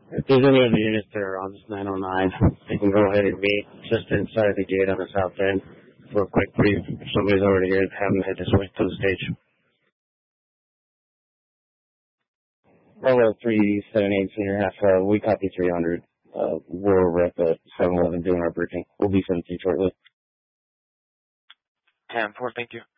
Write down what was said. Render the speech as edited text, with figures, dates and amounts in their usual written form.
If there's any other units that are on this 909, they can go ahead and meet just inside the gate on the south end for a quick brief. If somebody's already here, have them head to switch to the stage. Bravo 378 Senior Half, we copy 300. We're over at the 7-Eleven doing our briefing. We'll be sent to you shortly. 10-4, thank you.